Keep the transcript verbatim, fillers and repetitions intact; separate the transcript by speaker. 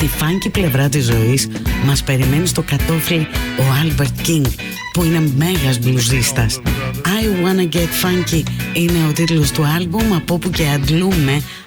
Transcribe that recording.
Speaker 1: στη funky πλευρά της ζωής μας περιμένει στο κατόφλι ο Albert King, που είναι μέγας μπλουζίστας. I Wanna Get Funky είναι ο τίτλος του άλμπουμ, από όπου και αντλούμε